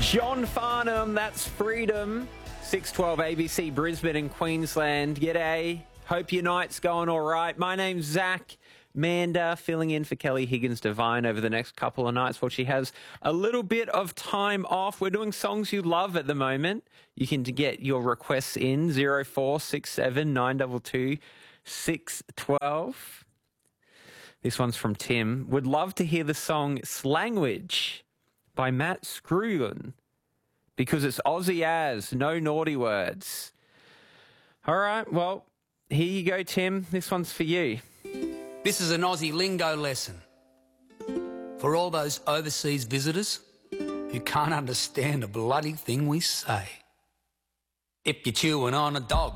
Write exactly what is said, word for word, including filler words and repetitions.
John Farnham, that's Freedom. six twelve A B C Brisbane and Queensland. G'day. Hope your night's going all right. My name's Zach Manda, filling in for Kelly Higgins-Devine over the next couple of nights while she has a little bit of time off. We're doing songs you love at the moment. You can get your requests in zero four six seven nine two two six one two. This one's from Tim. Would love to hear the song Slangwich by Matt Scrugen because it's Aussie as, no naughty words. All right, well, here you go, Tim. This one's for you. This is an Aussie lingo lesson for all those overseas visitors who can't understand a bloody thing we say. If you're chewing on a dog,